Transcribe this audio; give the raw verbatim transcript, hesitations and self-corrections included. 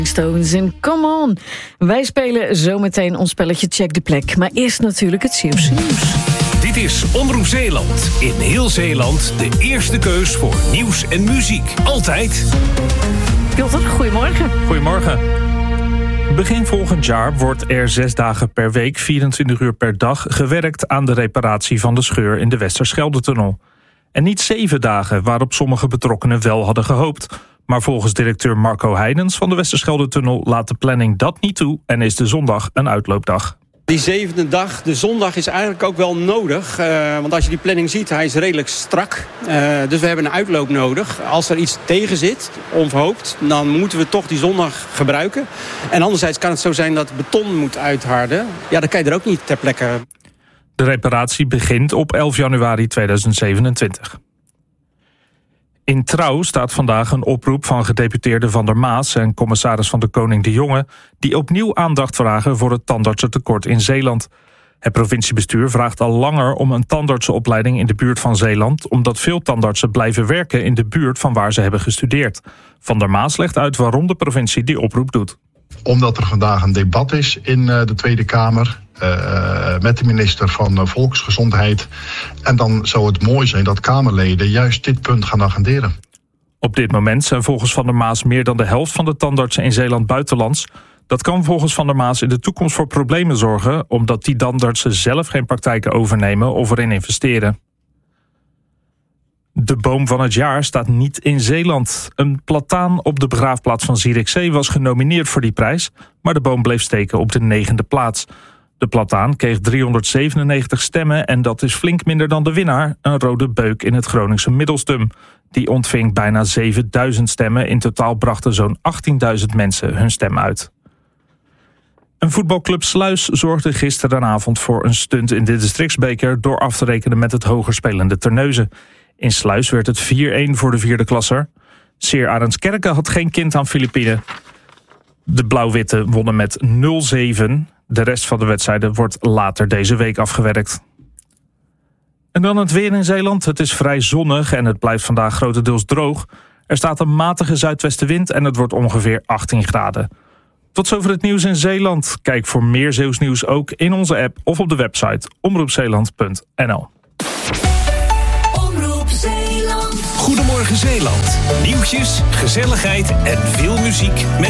Stones en Come On. Wij spelen zometeen ons spelletje Check de Plek. Maar eerst natuurlijk het Zeeuwse nieuws. Dit is Omroep Zeeland. In heel Zeeland de eerste keus voor nieuws en muziek. Altijd. Piotr, goedemorgen. Goedemorgen. Begin volgend jaar wordt er zes dagen per week, vierentwintig uur per dag, gewerkt aan de reparatie van de scheur in de Westerschelde-tunnel. En niet zeven dagen, waarop sommige betrokkenen wel hadden gehoopt. Maar volgens directeur Marco Heidens van de Westerschelde-tunnel laat de planning dat niet toe en is de zondag een uitloopdag. Die zevende dag, de zondag, is eigenlijk ook wel nodig. Uh, want als je die planning ziet, hij is redelijk strak. Uh, dus we hebben een uitloop nodig. Als er iets tegen zit, onverhoopt, dan moeten we toch die zondag gebruiken. En anderzijds kan het zo zijn dat beton moet uitharden. Ja, dan kan je er ook niet ter plekke. De reparatie begint op elf januari tweeduizend zevenentwintig. In Trouw staat vandaag een oproep van gedeputeerde Van der Maas en commissaris van de Koning de Jonge, die opnieuw aandacht vragen voor het tandartsentekort in Zeeland. Het provinciebestuur vraagt al langer om een tandartsenopleiding in de buurt van Zeeland, omdat veel tandartsen blijven werken in de buurt van waar ze hebben gestudeerd. Van der Maas legt uit waarom de provincie die oproep doet. Omdat er vandaag een debat is in de Tweede Kamer Uh, met de minister van uh, Volksgezondheid. En dan zou het mooi zijn dat Kamerleden juist dit punt gaan agenderen. Op dit moment zijn volgens Van der Maas meer dan de helft van de tandartsen in Zeeland buitenlands. Dat kan volgens Van der Maas in de toekomst voor problemen zorgen, omdat die tandartsen zelf geen praktijken overnemen of erin investeren. De boom van het jaar staat niet in Zeeland. Een plataan op de begraafplaats van Zierikzee was genomineerd voor die prijs, maar de boom bleef steken op de negende plaats. De plataan kreeg driehonderdzevenennegentig stemmen en dat is flink minder dan de winnaar, een rode beuk in het Groningse Middelstum. Die ontving bijna zevenduizend stemmen. In totaal brachten zo'n achttienduizend mensen hun stem uit. Een voetbalclub Sluis zorgde gisteravond voor een stunt in de districtsbeker door af te rekenen met het hoger spelende Terneuzen. In Sluis werd het vier-een voor de vierde klasser. Seer Arendskerke had geen kind aan Filipijnen. De Blauw-Witte wonnen met nul zeven. De rest van de wedstrijden wordt later deze week afgewerkt. En dan het weer in Zeeland. Het is vrij zonnig en het blijft vandaag grotendeels droog. Er staat een matige zuidwestenwind en het wordt ongeveer achttien graden. Tot zover het nieuws in Zeeland. Kijk voor meer Zeeuws nieuws ook in onze app of op de website omroep zeeland punt n l. Omroep Zeeland. Goedemorgen Zeeland. Nieuwtjes, gezelligheid en veel muziek met